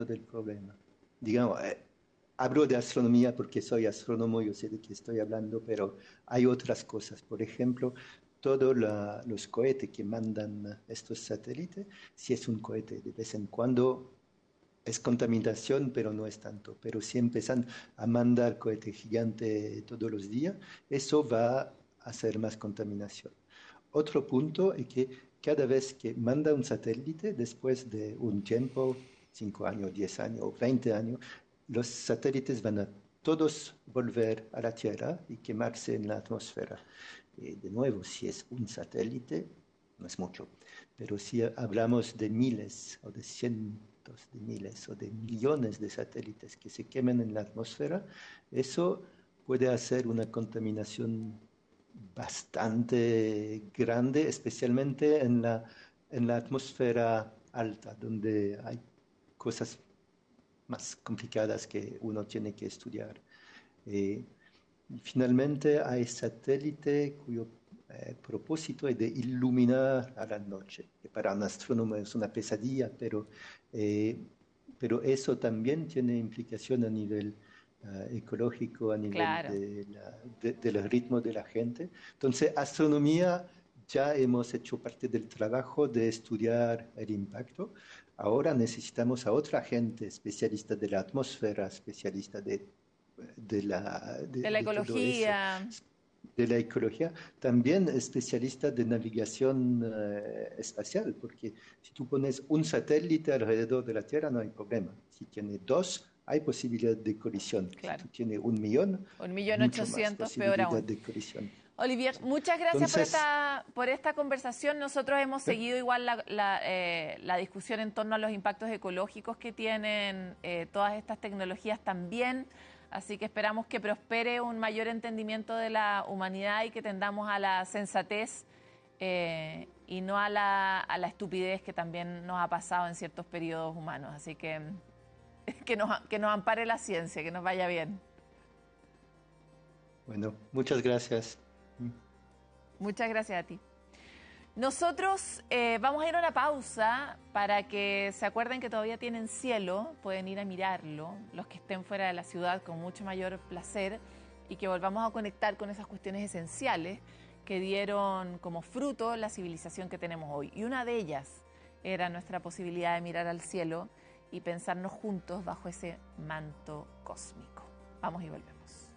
del problema. Digamos, hablo de astronomía porque soy astrónomo, yo sé de qué estoy hablando, pero hay otras cosas. Por ejemplo, todos los cohetes que mandan estos satélites, si es un cohete de vez en cuando es contaminación, pero no es tanto. Pero si empiezan a mandar cohete gigante todos los días, eso va a hacer más contaminación. Otro punto es que cada vez que manda un satélite, después de un tiempo, 5 años, 10 años o 20 años, los satélites van a todos volver a la Tierra y quemarse en la atmósfera. De nuevo, si es un satélite, no es mucho, pero si hablamos de miles o de cientos de miles o de millones de satélites que se quemen en la atmósfera, eso puede hacer una contaminación bastante grande, especialmente en la atmósfera alta, donde hay cosas más complicadas que uno tiene que estudiar. Eh, y finalmente hay satélite cuyo propósito es de iluminar a la noche, que para un astrónomo es una pesadilla, eh, pero eso también tiene implicación a nivel ecológico, a nivel Claro. del ritmo de la gente. Entonces, astronomía ya hemos hecho parte del trabajo de estudiar el impacto. Ahora necesitamos a otra gente especialista de la atmósfera, especialista De la de todo eso, ecología. de la ecología, también especialista de navegación espacial, porque si tú pones un satélite alrededor de la Tierra no hay problema. Si tiene dos, hay posibilidad de colisión. Si Claro. tú tienes 1 millón, 1.800.000, mucho más peor posibilidad aún. de colisión. Olivier, Sí. muchas gracias Entonces, por esta conversación. Nosotros hemos ¿eh? seguido igual la discusión en torno a los impactos ecológicos que tienen todas estas tecnologías también. Así que esperamos que prospere un mayor entendimiento de la humanidad y que tendamos a la sensatez y no a la estupidez que también nos ha pasado en ciertos periodos humanos. Así que que nos ampare la ciencia, que nos vaya bien. Bueno, muchas gracias. Muchas gracias a ti. Nosotros vamos a ir a una pausa para que se acuerden que todavía tienen cielo, pueden ir a mirarlo, los que estén fuera de la ciudad con mucho mayor placer y que volvamos a conectar con esas cuestiones esenciales que dieron como fruto la civilización que tenemos hoy. Y una de ellas era nuestra posibilidad de mirar al cielo y pensarnos juntos bajo ese manto cósmico. Vamos y volvemos.